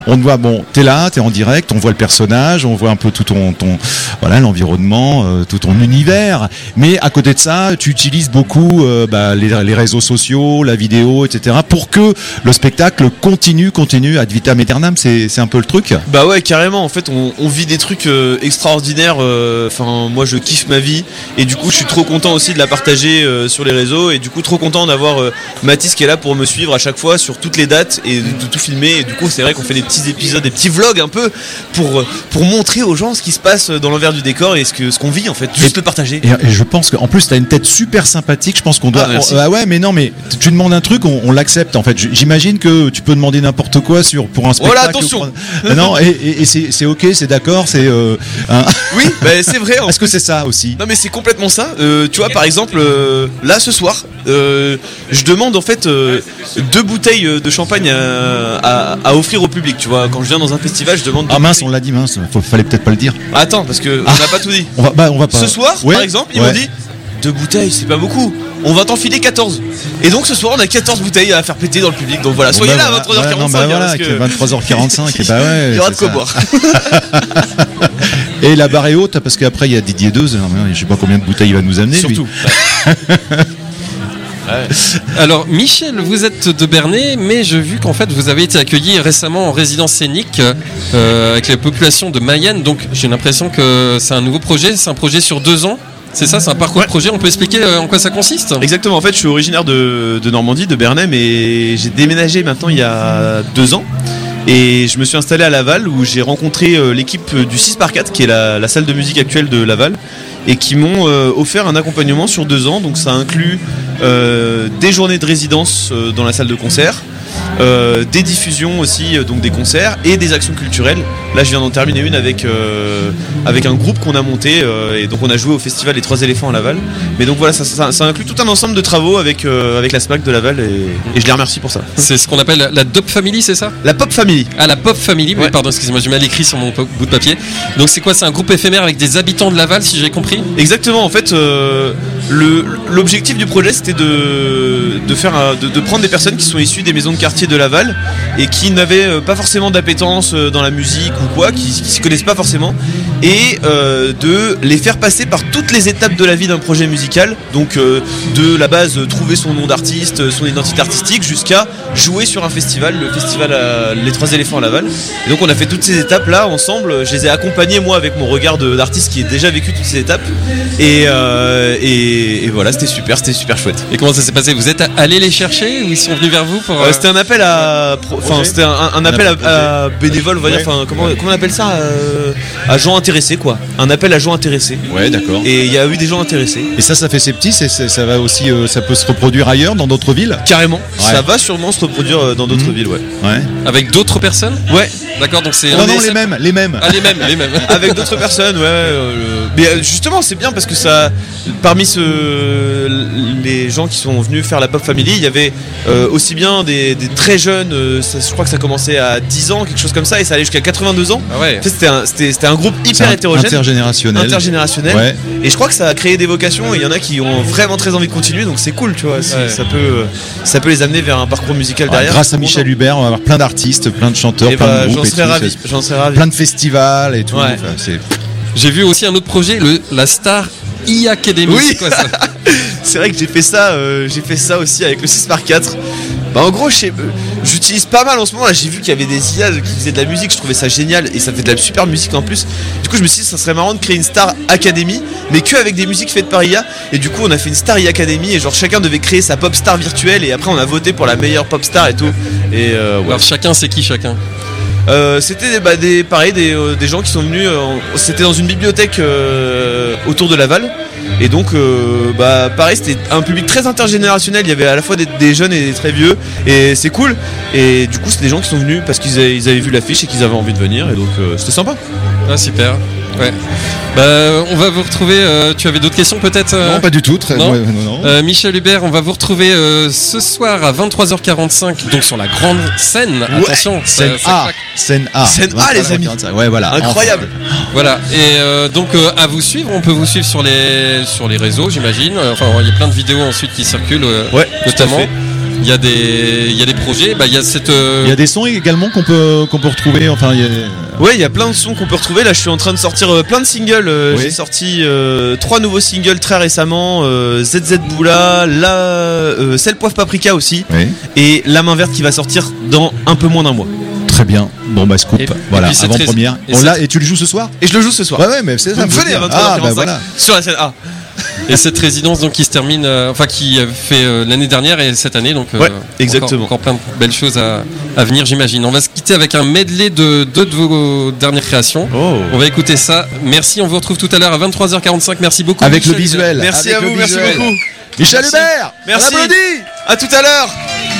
On te voit, bon, t'es là, t'es en direct, on voit le personnage, on voit un peu tout ton voilà, l'environnement, tout ton univers. Mais à côté de ça, tu utilises beaucoup les réseaux sociaux, la vidéo, etc. pour que le spectacle continue ad vitam aeternam. C'est un peu le truc. Bah ouais, carrément. En fait, on vit des trucs extraordinaires. Enfin, moi, je kiffe ma vie et du coup, je suis trop content aussi de la partager sur les réseaux et du coup, trop content d'avoir Mathis qui est là pour me suivre à chaque fois sur toutes les dates et de tout filmer. Et du coup, c'est vrai qu'on fait des petits épisodes, des petits vlogs un peu pour montrer aux gens ce qui se passe dans l'envers du décor et ce qu'on vit en fait, juste le partager. Et je pense qu'en plus t'as une tête super sympathique, je pense qu'on doit... ouais mais non mais tu demandes un truc, on l'accepte en fait. J'imagine que tu peux demander n'importe quoi pour un spectacle. Voilà, attention. Non, et c'est ok, c'est d'accord, c'est... Oui, bah, c'est vrai. Est-ce que c'est ça aussi? Non mais c'est complètement ça. Tu vois par exemple, là ce soir, je demande en fait 2 bouteilles de champagne à offrir au public, tu vois. Quand je viens dans un festival, je demande. Ah mince, on l'a dit, mince. Fallait peut-être pas le dire. Attends, parce que on n'a pas tout dit. On va pas. Ce soir, par exemple, ils m'ont dit 2 bouteilles, c'est pas beaucoup. On va t'en filer 14. Et donc ce soir, on a 14 bouteilles à faire péter dans le public. Donc voilà, soyez là à 23h45. Voilà, 23h45. Et bah ouais. Il y aura de quoi boire. Et la barre est haute parce qu'après il y a Didier Deuze. Je sais pas combien de bouteilles il va nous amener. Surtout. Ouais. Alors Michel, vous êtes de Bernay, mais j'ai vu qu'en fait vous avez été accueilli récemment en résidence scénique avec les populations de Mayenne. Donc j'ai l'impression que c'est un nouveau projet, c'est un projet sur 2 ans. C'est ça, c'est un parcours de projet. On peut expliquer en quoi ça consiste? Exactement, en fait je suis originaire de Normandie, de Bernay, mais j'ai déménagé maintenant il y a 2 ans. Et je me suis installé à Laval où j'ai rencontré l'équipe du 6x4 qui est la salle de musique actuelle de Laval et qui m'ont offert un accompagnement sur 2 ans. Donc ça inclut des journées de résidence dans la salle de concert, des diffusions aussi, donc des concerts et des actions culturelles. Là je viens d'en terminer une avec un groupe qu'on a monté et donc on a joué au festival Les 3 éléphants à Laval. Mais donc voilà, ça inclut tout un ensemble de travaux avec la SMAC de Laval et je les remercie pour ça. C'est ce qu'on appelle la Dop Family, c'est ça? La Pop Family. Ah, la Pop Family, ouais. Oui, pardon, excusez-moi, j'ai mal écrit sur mon bout de papier. Donc c'est quoi? C'est un groupe éphémère avec des habitants de Laval, si j'ai compris? Exactement, en fait l'objectif du projet c'était de prendre des personnes qui sont issues des maisons de quartier de Laval et qui n'avaient pas forcément d'appétence dans la musique ou quoi, qui s'y connaissent pas forcément, et de les faire passer par toutes les étapes de la vie d'un projet musical, donc de la base trouver son nom d'artiste, son identité artistique, jusqu'à jouer sur un festival, le festival Les 3 éléphants à Laval. Et donc on a fait toutes ces étapes là ensemble, je les ai accompagnés moi avec mon regard d'artiste qui a déjà vécu toutes ces étapes et voilà, c'était super chouette. Et comment ça s'est passé? Vous êtes allé les chercher ou ils sont venus vers vous pour c'était un appel à c'était un appel à bénévoles, on va dire, enfin comment on appelle ça, à gens intéressés quoi. Un appel à gens intéressés. Ouais, d'accord. Et il y a eu des gens intéressés. Et ça fait ses petits, ça va aussi ça peut se reproduire ailleurs dans d'autres villes? Carrément. Ouais. Ça va sûrement se reproduire dans d'autres villes, ouais. Avec d'autres personnes? Ouais. D'accord, donc c'est non, les mêmes. Ah, les mêmes. Avec d'autres personnes, ouais. Mais justement, c'est bien parce que ça, parmi les gens qui sont venus faire la Pop Family, il y avait aussi bien des très jeunes. Je crois que ça commençait à 10 ans, quelque chose comme ça, et ça allait jusqu'à 82 ans. Ah ouais. En fait, c'était un groupe hyper hétérogène, intergénérationnel. Ouais. Et je crois que ça a créé des vocations. Et il y en a qui ont vraiment très envie de continuer, donc c'est cool, tu vois. Ça peut les amener vers un parcours musical derrière. Grâce à Michel Hubert, on va avoir plein d'artistes, plein de chanteurs, plein de groupes. J'en serais ravi. Plein de festivals et tout. Ouais. Enfin, j'ai vu aussi un autre projet, la Star Academy. Oui. C'est quoi ça? C'est vrai que j'ai fait ça aussi avec le 6x4. Bah en gros, j'utilise pas mal en ce moment. Là, j'ai vu qu'il y avait des IA qui faisaient de la musique. Je trouvais ça génial et ça fait de la super musique en plus. Du coup, je me suis dit ça serait marrant de créer une Star Academy, mais que avec des musiques faites par IA. Et du coup, on a fait une Star Academy et genre chacun devait créer sa pop star virtuelle. Et après, on a voté pour la meilleure pop star et tout. Et ouais. Alors chacun, c'est qui chacun? C'était des gens qui sont venus. C'était dans une bibliothèque autour de Laval. Et donc, pareil, c'était un public très intergénérationnel. Il y avait à la fois des jeunes et des très vieux. Et c'est cool. Et du coup, c'est des gens qui sont venus parce qu'ils avaient vu l'affiche et qu'ils avaient envie de venir. Et donc, c'était sympa. Ah, super. Ouais. On va vous retrouver. Tu avais d'autres questions peut-être? Non, pas du tout. Non. Michel Hubert, on va vous retrouver ce soir à 23h45, donc sur la grande scène. Ouais. Attention, scène A. Scène A. Scène A, les amis. Ouais, voilà. Incroyable. Voilà. Et donc à vous suivre. On peut vous suivre sur les réseaux, j'imagine. Enfin, il y a plein de vidéos ensuite qui circulent, ouais, notamment. il y a des projets. Il y a cette. Il y a des sons également qu'on peut retrouver. Enfin, Ouais, il y a plein de sons qu'on peut retrouver. Là, je suis en train de sortir plein de singles. Oui. J'ai sorti 3 nouveaux singles très récemment. ZZ Boula, Sel Poivre Paprika aussi. Oui. Et La Main Verte qui va sortir dans un peu moins d'un mois. Très bien. Bon bah scoop. Voilà, puis c'est avant-première. Et tu le joues ce soir? Et je le joue ce soir. Ouais, mais c'est ça. Donc venez à 23h45 Ah bah voilà. sur la scène A. Et cette résidence donc qui se termine, qui fait l'année dernière et cette année, donc Ouais, exactement. Encore plein de belles choses à venir, j'imagine. On va se quitter avec un medley de deux de vos dernières créations. Oh. On va écouter ça. Merci, on vous retrouve tout à l'heure à 23h45. Merci beaucoup. Avec Michel. le visuel. Merci Avec à le vous, merci visuel. beaucoup. Michel Hubert. Merci. On applaudit. À tout à l'heure.